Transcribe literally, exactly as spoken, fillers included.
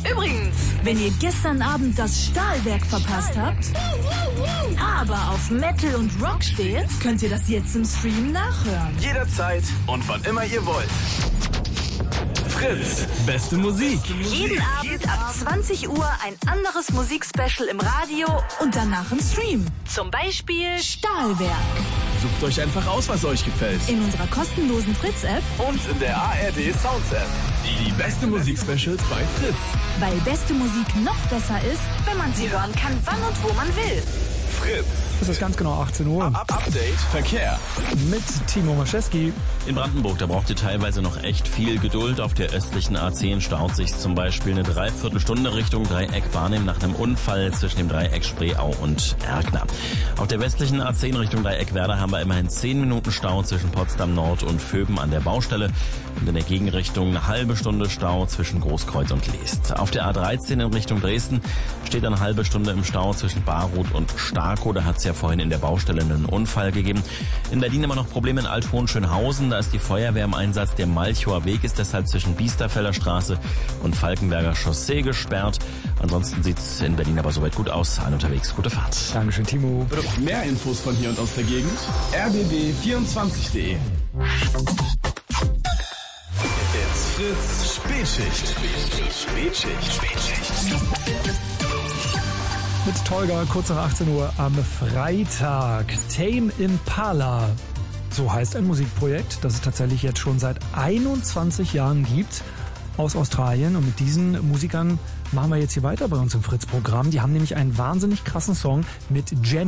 Übrigens, wenn ihr gestern Abend das Stahlwerk verpasst habt, aber auf Metal und Rock steht, könnt ihr das jetzt im Stream nachhören. Jederzeit und wann immer ihr wollt. Fritz, beste Musik. Jeden Abend ab zwanzig Uhr ein anderes Musikspecial im Radio und danach im Stream. Zum Beispiel Stahlwerk. Sucht euch einfach aus, was euch gefällt. In unserer kostenlosen Fritz-App und in der A R D Sounds App. Die beste Musikspecials bei Fritz. Weil beste Musik noch besser ist, wenn man sie hören kann, wann und wo man will. Fritz. Es ist ganz genau achtzehn Uhr. Up Update Verkehr. Mit Timo Maschewski. In Brandenburg, da braucht ihr teilweise noch echt viel Geduld. Auf der östlichen A zehn staut sich zum Beispiel eine Dreiviertelstunde Richtung Dreieck Barnim nach einem Unfall zwischen dem Dreieck Spreeau und Erkner. Auf der westlichen A zehn Richtung Dreieck Werder haben wir immerhin zehn Minuten Stau zwischen Potsdam Nord und Vöben an der Baustelle. Und in der Gegenrichtung eine halbe Stunde Stau zwischen Großkreuz und Leest. Auf der A dreizehn in Richtung Dresden steht eine halbe Stunde im Stau zwischen Baruth und Starkow. Da hat es ja vorhin in der Baustelle einen Unfall gegeben. In Berlin immer noch Probleme in Alt-Hohenschönhausen. Da ist die Feuerwehr im Einsatz. Der Malchower Weg ist deshalb zwischen Biesterfelder Straße und Falkenberger Chaussee gesperrt. Ansonsten sieht es in Berlin aber soweit gut aus. Ein unterwegs, gute Fahrt. Dankeschön, Timo. Mehr Infos von hier und aus der Gegend. r b b vierundzwanzig punkt de. It's Fritz Spätschicht. Spätschicht. Spätschicht. Mit Tolga, kurz nach achtzehn Uhr am Freitag. Tame Impala. So heißt ein Musikprojekt, das es tatsächlich jetzt schon seit einundzwanzig Jahren gibt, aus Australien. Und mit diesen Musikern machen wir jetzt hier weiter bei uns im Fritz-Programm. Die haben nämlich einen wahnsinnig krassen Song mit Jenny.